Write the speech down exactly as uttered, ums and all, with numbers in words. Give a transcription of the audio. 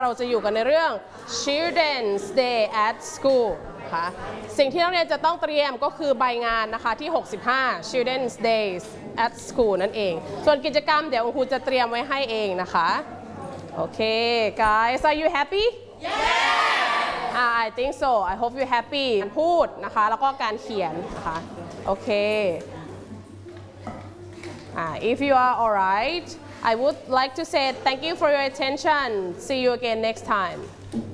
เราจะอยู่กันในเรื่อง Children's Day at School ค่ะสิ่งที่นักเรียนจะต้องเตรียมก็คือใบงานนะคะที่หกสิบห้า Children's Days at School นั่นเองส่วนกิจกรรมเดี๋ยวคุณครูจะเตรียมไว้ให้เองนะคะโอเค guys are you happy yeah I think so I hope you happy พูดนะคะแล้วก็การเขียนนะคะโอเค if you are alright I would like to say thank you for your attention. See you again next time.